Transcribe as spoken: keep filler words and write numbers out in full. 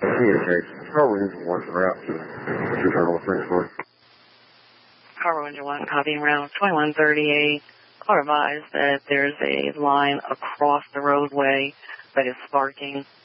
Communication. Carl Engine one route to two Terminal French Ford. Carl Engine one, copying route twenty-one thirty-eight. Call advised that there's a line across the roadway that is sparking.